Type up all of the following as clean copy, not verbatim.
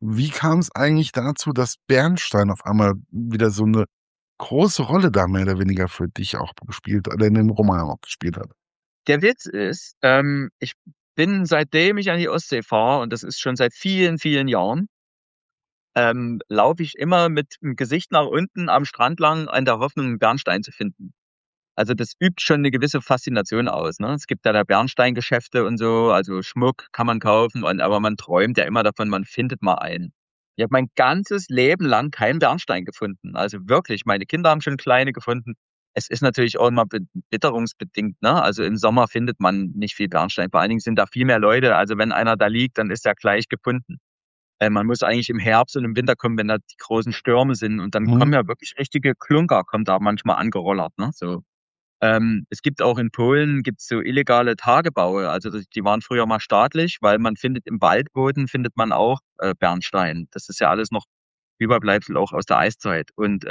Wie kam es eigentlich dazu, dass Bernstein auf einmal wieder so 'ne große Rolle da mehr oder weniger für dich auch gespielt oder in dem Roman auch gespielt hat? Der Witz ist, ich bin, seitdem ich an die Ostsee fahre, und das ist schon seit vielen, vielen Jahren, laufe ich immer mit dem Gesicht nach unten am Strand lang in der Hoffnung, 'n Bernstein zu finden. Also, das übt schon eine gewisse Faszination aus, ne? Es gibt ja da Bernsteingeschäfte und so, also Schmuck kann man kaufen, aber man träumt ja immer davon, man findet mal einen. Ich habe mein ganzes Leben lang keinen Bernstein gefunden. Also wirklich, meine Kinder haben schon kleine gefunden. Es ist natürlich auch immer witterungsbedingt, ne? Also im Sommer findet man nicht viel Bernstein. Vor allen Dingen sind da viel mehr Leute. Also wenn einer da liegt, dann ist er gleich gefunden. Man muss eigentlich im Herbst und im Winter kommen, wenn da die großen Stürme sind. Und dann kommen Mhm. ja wirklich richtige Klunker, kommen da manchmal angerollert, ne? So. Es gibt auch in Polen gibt's so illegale Tagebaue. Also die waren früher mal staatlich, weil man findet im Waldboden findet man auch Bernstein. Das ist ja alles noch Überbleibsel auch aus der Eiszeit. Und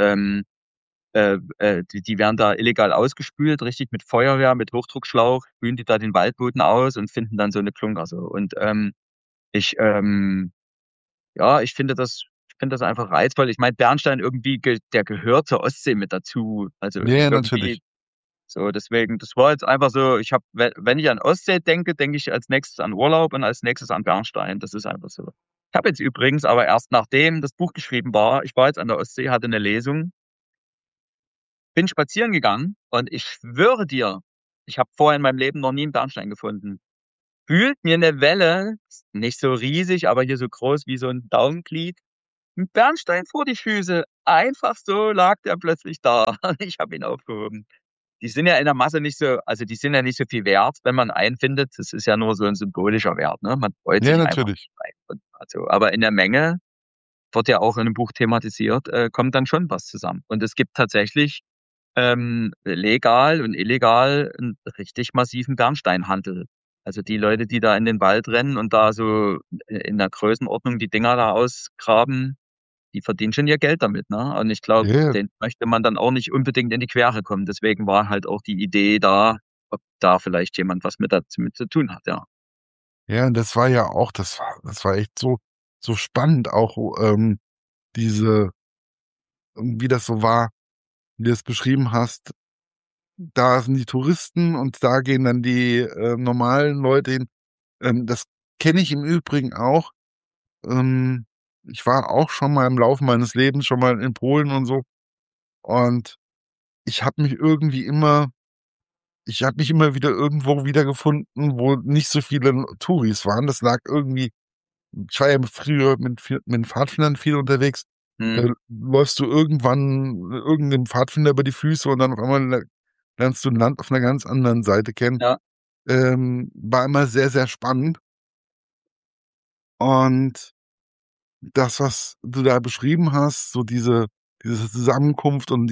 die werden da illegal ausgespült, richtig mit Feuerwehr, mit Hochdruckschlauch, spülen die da den Waldboden aus und finden dann so eine Klunker so. Und ich ja, ich finde das einfach reizvoll. Ich meine, Bernstein irgendwie, der gehört zur Ostsee mit dazu. Also Ja, ja, irgendwie natürlich. so, deswegen, das war jetzt einfach so, wenn ich an Ostsee denke, denke ich als nächstes an Urlaub und als nächstes an Bernstein. Das ist einfach so. Ich habe jetzt übrigens aber erst nachdem das Buch geschrieben war, ich war jetzt an der Ostsee, hatte eine Lesung, bin spazieren gegangen und ich schwöre dir, ich habe vorher in meinem Leben noch nie einen Bernstein gefunden. Fühlt mir eine Welle, nicht so riesig, aber hier so groß wie so ein Daumenglied, ein Bernstein vor die Füße. Einfach so lag der plötzlich da. Ich habe ihn aufgehoben. Die sind ja in der Masse nicht so, also die sind ja nicht so viel wert, wenn man einen findet. Das ist ja nur so ein symbolischer Wert, ne? Man freut Ja, sich einfach. natürlich. Also, aber in der Menge wird ja auch in dem Buch thematisiert, kommt dann schon was zusammen. Und es gibt tatsächlich legal und illegal einen richtig massiven Bernsteinhandel. Also die Leute, die da in den Wald rennen und da so in der Größenordnung die Dinger da ausgraben, die verdienen schon ihr Geld damit, ne? Und ich glaube, Ja, ja. den möchte man dann auch nicht unbedingt in die Quere kommen. Deswegen war halt auch die Idee da, ob da vielleicht jemand was mit zu tun hat, ja. Ja, und das war ja auch das war echt so spannend auch, diese wie das so war, wie du es beschrieben hast. Da sind die Touristen und da gehen dann die, normalen Leute hin. Das kenne ich im Übrigen auch. Ähm, Ich war auch schon mal im Laufe meines Lebens schon mal in Polen und so und ich habe mich irgendwie immer ich habe mich immer wieder irgendwo wiedergefunden, wo nicht so viele Touris waren. Das lag irgendwie ich war ja früher mit den Pfadfindern viel unterwegs. Mhm. Da läufst du irgendwann irgend 'nem Pfadfinder über die Füße und dann auf einmal lernst du 'n Land auf 'ner ganz anderen Seite kennen. Ja. War immer sehr, sehr spannend. Und das, was du da beschrieben hast, so diese Zusammenkunft und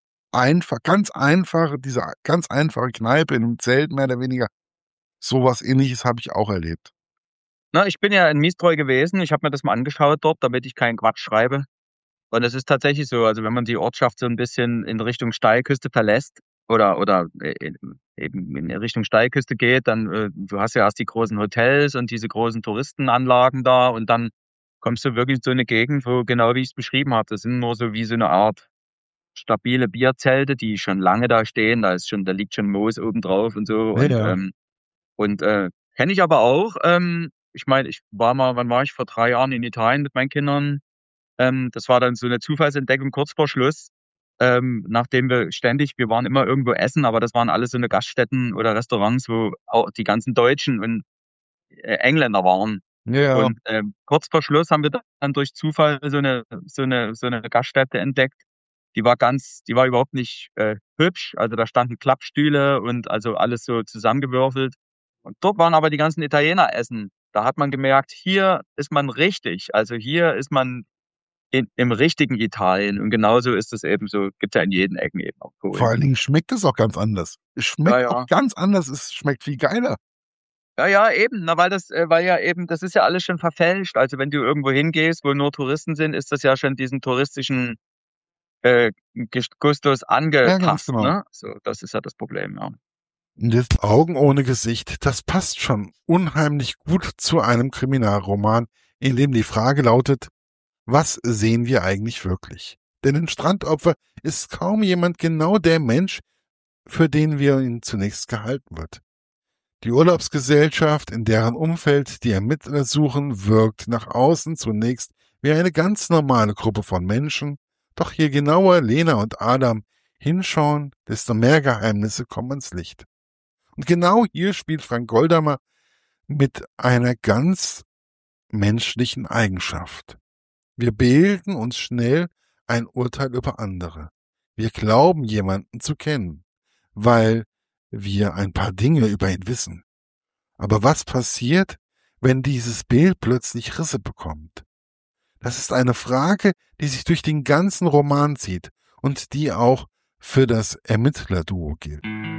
diese ganz einfache Kneipe in 'nem Zelt mehr oder weniger, so was Ähnliches habe ich auch erlebt. Na, ich bin ja in Mistreu gewesen. Ich habe mir das mal angeschaut dort, damit ich keinen Quatsch schreibe. Und es ist tatsächlich so, also wenn man die Ortschaft so ein bisschen in Richtung Steilküste verlässt oder eben in Richtung Steilküste geht, dann du hast ja erst die großen Hotels und diese großen Touristenanlagen da und dann kommst du wirklich in so eine Gegend, wo genau wie ich's beschrieben habe, das sind nur so wie so eine Art stabile Bierzelte, die schon lange da stehen. Da liegt schon Moos oben drauf und so Ja, ja. und kenne ich aber auch. Ich meine, ich war mal wann war ich? Vor 3 Jahren in Italien mit meinen Kindern. Das war dann so 'ne Zufallsentdeckung kurz vor Schluss, nachdem wir waren immer irgendwo essen, aber das waren alles so 'ne Gaststätten oder Restaurants, wo auch die ganzen Deutschen und Engländer waren. Ja, ja. Und kurz vor Schluss haben wir dann durch Zufall so 'ne Gaststätte entdeckt. Die war überhaupt nicht hübsch. Also, da standen Klappstühle und also alles so zusammengewürfelt. Und dort waren aber die ganzen Italiener essen. Da hat man gemerkt, hier ist man richtig. Also, hier ist man im richtigen Italien, und genauso ist es eben so, gibt's ja in jeden Ecken eben auch Vor Polen. allen Dingen schmeckt es auch ganz anders. Es Ja, schmeckt auch ja. ganz anders. Es schmeckt viel geiler. Ja, ja, eben. Na, weil ja eben das ist ja alles schon verfälscht. Also, wenn du irgendwo hingehst, wo nur Touristen sind, ist das ja schon diesen touristischen, Gustus Ja, ganz angepasst, genau. ne? So, das ist ja das Problem, ja. Das Augen ohne Gesicht, das passt schon unheimlich gut zu einem Kriminalroman, in dem die Frage lautet: Was sehen wir eigentlich wirklich? Denn in Strandopfer ist kaum jemand genau der Mensch, für den wir ihn zunächst gehalten wird. Die Urlaubsgesellschaft, in deren Umfeld die Ermittler suchen, wirkt nach außen zunächst wie eine ganz normale Gruppe von Menschen, doch je genauer Lena und Adam hinschauen, desto mehr Geheimnisse kommen ans Licht. Und genau hier spielt Frank Goldamer mit einer ganz menschlichen Eigenschaft. Wir bilden uns schnell ein Urteil über andere. Wir glauben, jemanden zu kennen, weil wir ein paar Dinge über ihn wissen. Aber was passiert, wenn dieses Bild plötzlich Risse bekommt? Das ist eine Frage, die sich durch den ganzen Roman zieht und die auch für das Ermittlerduo gilt.